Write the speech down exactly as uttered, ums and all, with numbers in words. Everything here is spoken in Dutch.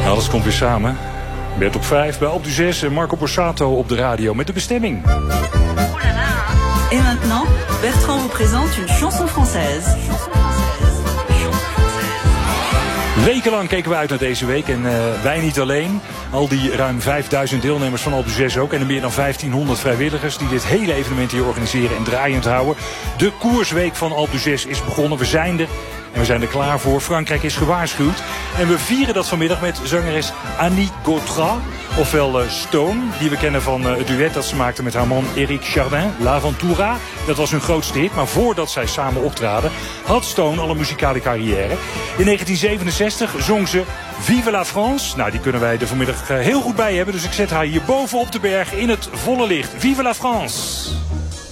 Alles komt weer samen. Bert op vijf bij Alpe d'Huez en Marco Borsato op de radio met de bestemming. Et maintenant, Bertrand vous présente une chanson française. Wekenlang keken we uit naar deze week en uh, wij niet alleen. Al die ruim vijfduizend deelnemers van Alpe d'Huez ook. En de meer dan vijftienhonderd vrijwilligers die dit hele evenement hier organiseren en draaiend houden. De koersweek van Alpe d'Huez is begonnen. We zijn er. En we zijn er klaar voor. Frankrijk is gewaarschuwd. En we vieren dat vanmiddag met zangeres Annie Gautra. Ofwel uh, Stone, die we kennen van uh, het duet dat ze maakte met haar man Eric Chardin. L'Aventura, dat was hun grootste hit. Maar voordat zij samen optraden, had Stone al een muzikale carrière. In negentien zevenenzestig zong ze Vive la France. Nou, die kunnen wij er vanmiddag uh, heel goed bij hebben. Dus ik zet haar hier boven op de berg in het volle licht. Vive la France!